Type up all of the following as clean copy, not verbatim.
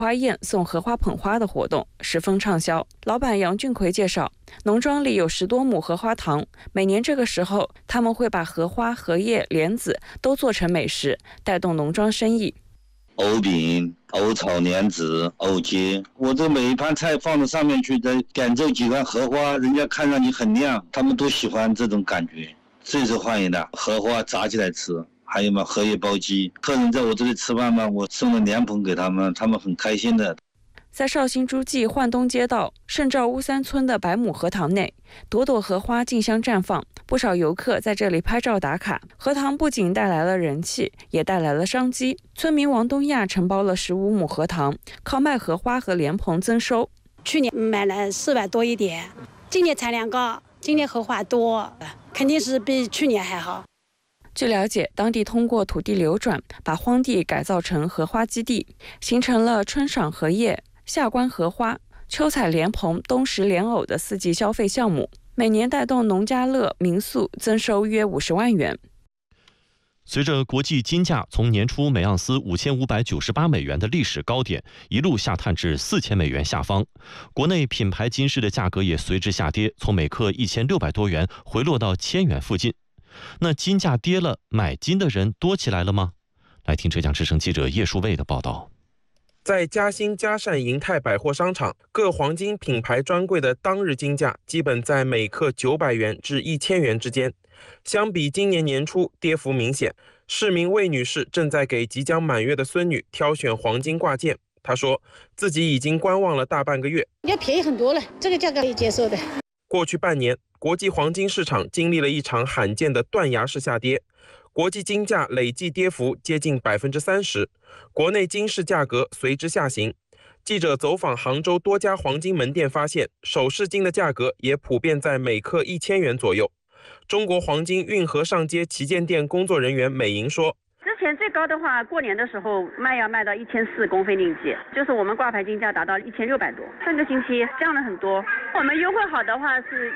花宴送荷花捧花的活动十分畅销。老板杨俊奎介绍，农庄里有10多亩荷花塘，每年这个时候，他们会把荷花、荷叶、莲子都做成美食，带动农庄生意。 藕饼、藕炒莲子、藕节，我这每一盘菜放到上面去，再赶这几瓣荷花，人家看上去很亮，他们都喜欢这种感觉，最受欢迎的荷花炸起来吃。还有嘛，荷叶包鸡，客人在我这里吃饭嘛，我送了莲蓬给他们，他们很开心的。 在绍兴诸暨焕东街道盛兆乌3村的100亩荷塘内，朵朵荷花竞相绽放，不少游客在这里拍照打卡。荷塘不仅带来了人气，也带来了商机。村民王东亚承包了15亩荷塘，靠卖荷花和莲蓬增收。 去年卖了4万多一点，今年产量高，今年荷花多，肯定是比去年还好。 据了解，当地通过土地流转，把荒地改造成荷花基地，形成了春赏荷叶、夏观荷花、秋采莲蓬、冬食莲藕的4季消费项目，每年带动农家乐、民宿增收约50万元。 随着国际金价从年初每盎司5598美元的历史高点一路下探至4000美元下方，国内品牌金饰的价格也随之下跌，从每克1600多元回落到1000元附近。那金价跌了，买金的人多起来了吗？来听浙江之声记者叶树卫的报道。 在嘉兴、嘉善、银泰百货商场，各黄金品牌专柜的当日金价基本在每克900元至1000元之间。相比今年年初，跌幅明显。市民魏女士正在给即将满月的孙女挑选黄金挂件。她说，自己已经观望了大半个月， 要便宜很多了，这个价格可以接受的。 过去半年，国际黄金市场经历了一场罕见的断崖式下跌，国际金价累计跌幅接近30%，国内金饰价格随之下行。记者走访杭州多家黄金门店发现，首饰金的价格也普遍在每克1000元左右。中国黄金运河上街旗舰店工作人员美莹说， 之前最高的话，过年的时候要卖到1400公费令吉，就是我们挂牌金价达到1600多，上个星期降了很多。我们优惠好的话是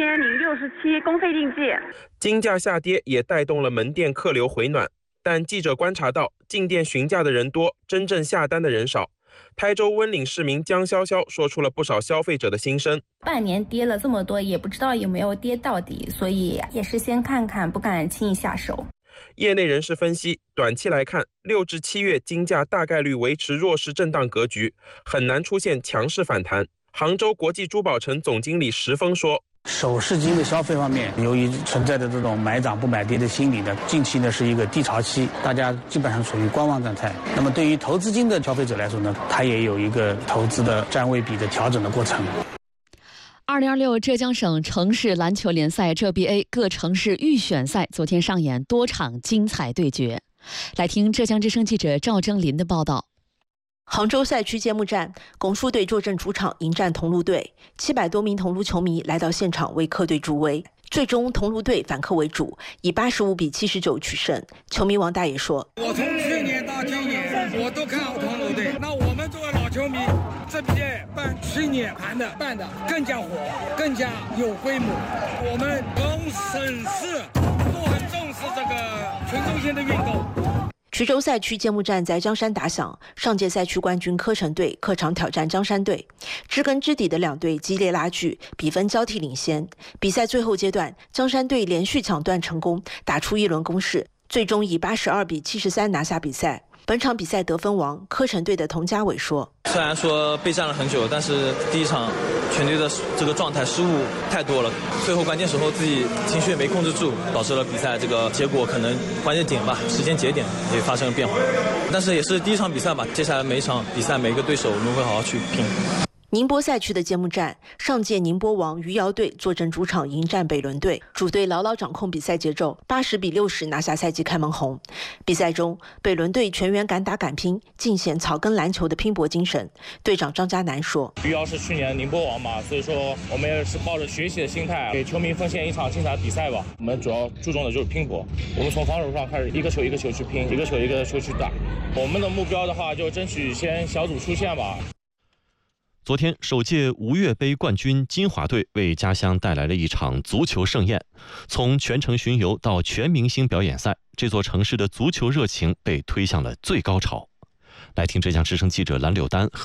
1067公费令吉。 金价下跌也带动了门店客流回暖，但记者观察到进店询价的人多，真正下单的人少。台州温岭市民江潇潇说出了不少消费者的心声。 半年跌了这么多，也不知道有没有跌到底，所以也是先看看，不敢轻易下手。 业内人士分析，短期来看，6至7月金价大概率维持弱势震荡格局，很难出现强势反弹。杭州国际珠宝城总经理石峰说， 首饰金的消费方面，由于存在的这种买涨不买跌的心理呢，近期呢是一个低潮期，大家基本上处于观望状态。那么对于投资金的消费者来说呢，它也有一个投资的占位比的调整的过程。 2026浙江省城市篮球联赛浙 BA 各城市预选赛昨天上演多场精彩对决。来听浙江之声记者赵征林的报道。 杭州赛区揭幕战，拱墅队坐镇主场迎战桐庐队，700多名桐庐球迷来到现场为客队助威。最终桐庐队反客为主，以85比79取胜。球迷王大爷说， 我从去年到今年我都看好桐庐队，那我们作为老球迷，这比赛办7年办的更加火，更加有规模。我们同省市都很重视这个群众性的运动。 衢州赛区揭幕战在江山打响，上届赛区冠军柯城队客场挑战江山队，知根知底的两队激烈拉锯，比分交替领先。比赛最后阶段，江山队连续抢断成功，打出一轮攻势，最终以82比73拿下比赛。本场比赛得分王柯城队的童家伟说， 虽然说备战了很久，但是第一场全队的这个状态失误太多了，最后关键时候自己情绪也没控制住，导致了比赛这个结果可能关键点吧，时间节点也发生了变化。但是也是第一场比赛吧，接下来每一场比赛每一个对手我们会好好去拼。 宁波赛区的揭幕战，上届宁波王余姚队坐镇主场迎战北仑队，主队牢牢掌控比赛节奏，80比60拿下赛季开门红。比赛中，北仑队全员敢打敢拼，尽显草根篮球的拼搏精神。队长张家南说， 余姚是去年宁波王嘛，所以说我们也是抱着学习的心态，给球迷奉献一场精彩的比赛吧。我们主要注重的就是拼搏，我们从防守上开始，一个球一个球去拼，一个球一个球去打。我们的目标的话，就争取先小组出线吧。 昨天，首届吴越杯冠军金华队为家乡带来了一场足球盛宴。从全城巡游到全明星表演赛，这座城市的足球热情被推向了最高潮。 来听浙江之声记者蓝柳丹和